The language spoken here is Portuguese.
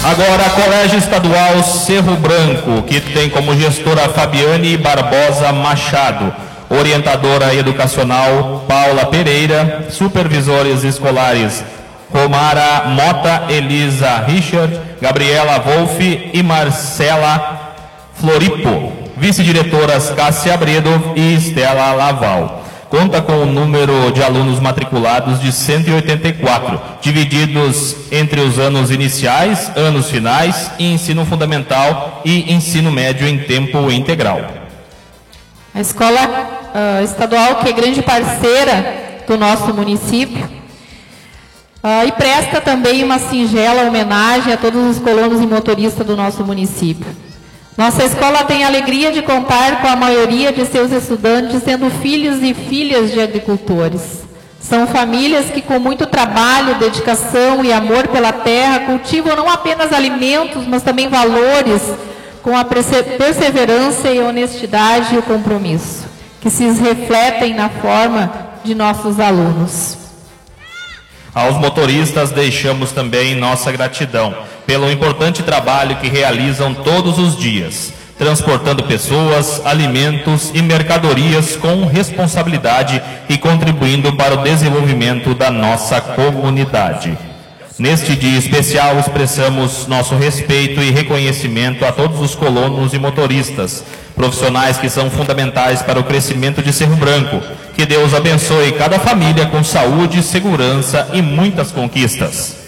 Agora, Colégio Estadual Cerro Branco, que tem como gestora Fabiane Barbosa Machado, orientadora educacional Paula Pereira, supervisores escolares Romara Mota, Elisa Richard, Gabriela Wolff e Marcela Floripo, vice-diretoras Cássia Abredo e Estela Laval. Conta com o número de alunos matriculados de 184, divididos entre os anos iniciais, anos finais, ensino fundamental e ensino médio em tempo integral. A escola estadual, que é grande parceira do nosso município, e presta também uma singela homenagem a todos os colonos e motoristas do nosso município. Nossa escola tem a alegria de contar com a maioria de seus estudantes sendo filhos e filhas de agricultores. São famílias que, com muito trabalho, dedicação e amor pela terra, cultivam não apenas alimentos, mas também valores, com a perseverança e honestidade e o compromisso, que se refletem na forma de nossos alunos. Aos motoristas deixamos também nossa gratidão pelo importante trabalho que realizam todos os dias, transportando pessoas, alimentos e mercadorias com responsabilidade e contribuindo para o desenvolvimento da nossa comunidade. Neste dia especial, expressamos nosso respeito e reconhecimento a todos os colonos e motoristas, profissionais que são fundamentais para o crescimento de Cerro Branco. Que Deus abençoe cada família com saúde, segurança e muitas conquistas.